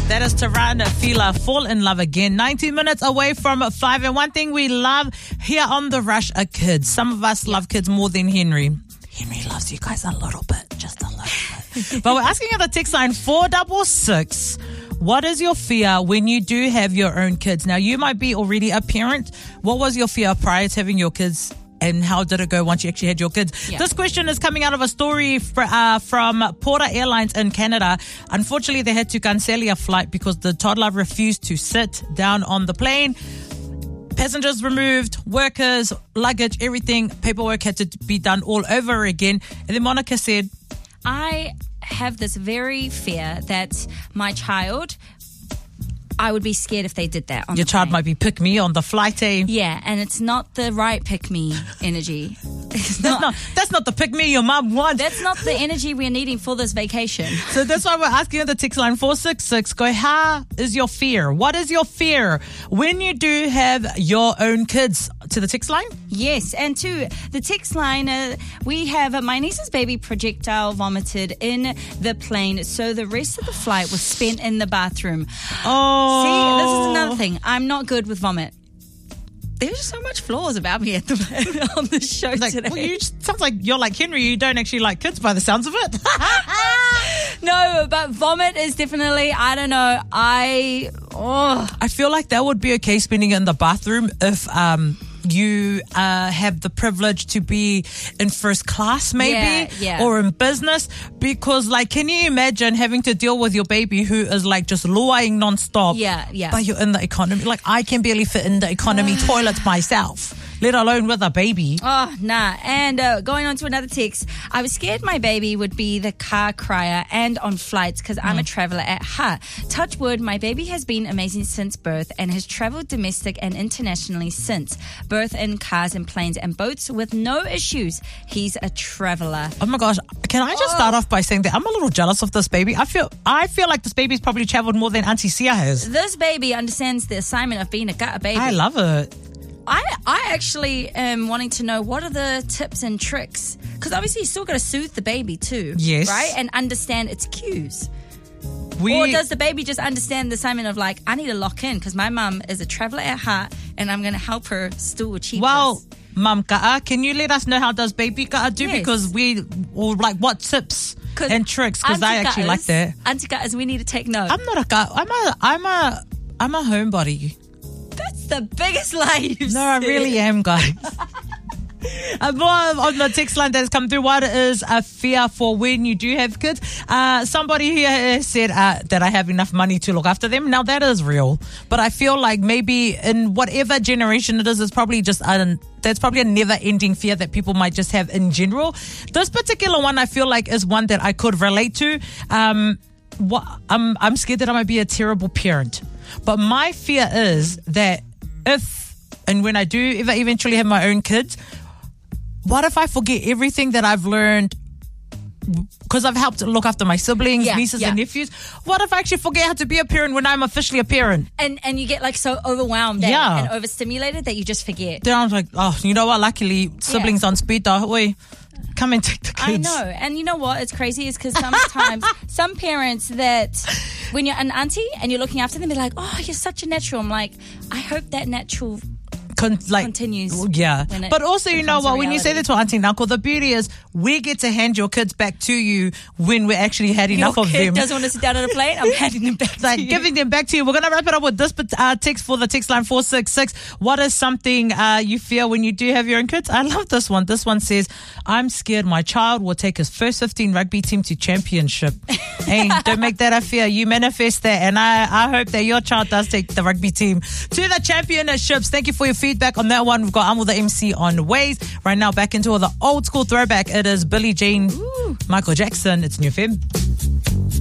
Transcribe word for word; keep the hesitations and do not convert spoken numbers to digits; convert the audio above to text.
That is Tarana Fila, Fall in Love Again. nineteen minutes away from five. And one thing we love here on The Rush are kids. Some of us love kids more than Henry. Henry loves you guys a little bit, just a little bit. But we're asking at the text line four six six, what is your fear when you do have your own kids? Now, you might be already a parent. What was your fear prior to having your kids? And how did it go once you actually had your kids? Yeah. This question is coming out of a story fr- uh, from Porter Airlines in Canada. Unfortunately, they had to cancel a flight because the toddler refused to sit down on the plane. Passengers removed, workers, luggage, everything. Paperwork had to be done all over again. And then Monica said, I have this very fear that my child... I would be scared if they did that on Your the child plane. might be pick me on the flight, eh? Yeah, and it's not the right pick me energy. It's That's not, not, that's not the pick me your mum wants. that's not the energy we're needing for this vacation. So that's why we're asking on the text line four six six, go, how is your fear? What is your fear when you do have your own kids? To the text line? Yes, and to the text line, uh, we have uh, my niece's baby projectile vomited in the plane, so the rest of the flight was spent in the bathroom. Oh. See, this is another thing. I'm not good with vomit. There's so much flaws about me at the, on the show Like, today. well, you just, sounds like you're like Henry. You don't actually like kids by the sounds of it. No, but vomit is definitely, I don't know, I, oh. I feel like that would be okay spending it in the bathroom if um, you uh, have the privilege to be in first class maybe Yeah, yeah. or in business, because like, can you imagine having to deal with your baby who is like just lying nonstop? Yeah, yeah. But you're in the economy. Like, I can barely fit in the economy toilet myself, let alone with a baby. Oh, nah. And uh, going on to another text, I was scared my baby would be the car crier and on flights because I'm a traveller at heart. Touch wood, my baby has been amazing since birth and has travelled domestic and internationally since. Birth in cars and planes and boats with no issues. He's a traveller. Oh my gosh, can I just Oh. start off by saying that I'm a little jealous of this baby. I feel I feel like this baby's probably travelled more than Auntie Sia has. This baby understands the assignment of being a gutter baby. I love it. I, I actually am wanting to know what are the tips and tricks, because obviously you still got to soothe the baby too, Yes. right, and understand its cues. We, Or does the baby just understand the assignment of like, I need to lock in because my mum is a traveller at heart and I'm going to help her still achieve well, this. Mum Ka'a, can you let us know how does baby Ka'a do? Yes. Because we, or like what tips 'Cause and tricks? Because I Auntie actually Ka's- like that. Auntie Ka's, we need to take note. I'm not a Ka'a. I'm a, I'm a, I'm a homebody. That's the biggest lie you've No, I said. really am, guys. Uh, more on the text line that has come through. What is a fear for when you do have kids? Uh, somebody here has said uh, that I have enough money to look after them. Now, that is real. But I feel like maybe in whatever generation it is, it's probably just a, that's probably a never-ending fear that people might just have in general. This particular one, I feel like, is one that I could relate to. Um, what, I'm, I'm scared that I might be a terrible parent. But my fear is that if, and when I do ever eventually have my own kids, what if I forget everything that I've learned because I've helped look after my siblings, Yeah, nieces yeah. and nephews? What if I actually forget how to be a parent when I'm officially a parent? And and you get like so overwhelmed and- Yeah. and overstimulated that you just forget. Then I was like, oh, you know what? Luckily, siblings on speed dial. Oi, come and take the I kids. know. And you know what? It's crazy is because sometimes some parents that when you're an auntie and you're looking after them, they're like, oh, you're such a natural. I'm like, I hope that natural Con- like, continues. Yeah. when it But also, you know becomes a what? When you say reality. that to auntie and uncle, the beauty is we get to hand your kids back to you when we actually had Your enough of kid them. doesn't want to sit down on a plane, I'm handing them back Like to you. giving them back to you. We're going to wrap it up with this uh, text for the text line four six six. What is something uh, you fear when you do have your own kids? I love this one. This one says, I'm scared my child will take his first fifteen rugby team to championship. Hey, don't make that a fear. You manifest that. And I, I hope that your child does take the rugby team to the championships. Thank you for your feedback on that one. We've got Amu the M C on Waze. Right now, back into all the old school throwback. It is Billie Jean, Ooh. Michael Jackson. It's New Feb.